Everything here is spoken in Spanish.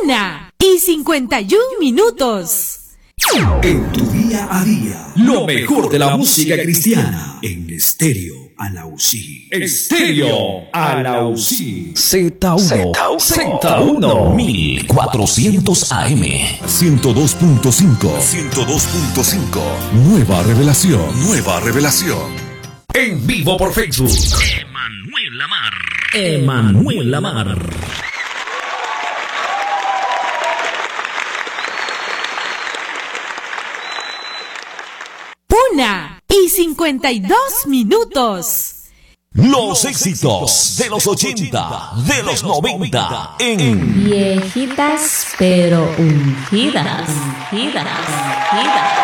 1:51. En tu día a día, lo mejor de la música cristiana en Estéreo Alausí. Estéreo Alausí. Z1 1400 AM. 102.5. Nueva revelación. En vivo por Facebook. Emanuel Lamar. 1:52. Los éxitos de los 80, de los 90 en Viejitas pero ungidas.